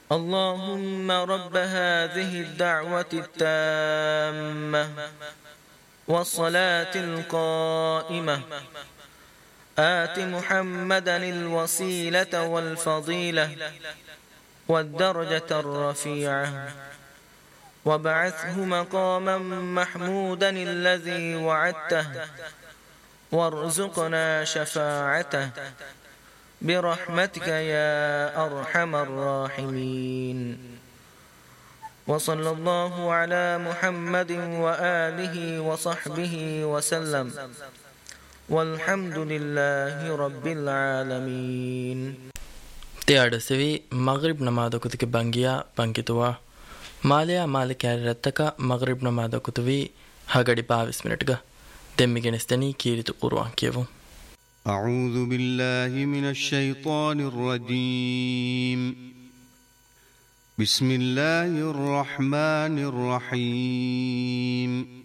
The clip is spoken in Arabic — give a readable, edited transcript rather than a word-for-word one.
اللهم رب هذه الدعوة التامة والصلاة القائمة آت محمدا الوسيلة والفضيلة والدرجة الرفيعة وابعثه مقاما محمودا الذي وعدته وارزقنا شفاعته برحمتك يا أرحم الراحمين. وصلى الله على محمد وآله وصحبه وسلم والحمد لله رب العالمين. تيار سوي مغرب نماذو كتك بانجيا بانكتوا ماليا مالك رتك مغرب نماذو كتوي هاغدي 22 منٹگا دمگنستني كيرت قرآن كيفو. أعوذ بالله من الشيطان الرجيم. بسم الله الرحمن الرحيم.